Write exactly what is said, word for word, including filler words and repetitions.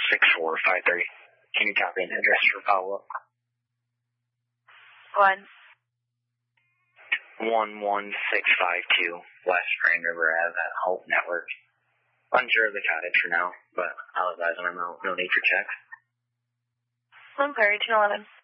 six four five three. Can you copy an address for follow-up? One. one one six five two West Grand River Ave at Holt Network. Unsure of the cottage for now, but I'll advise when I'm out. No need for checks. one thirty, two eleven.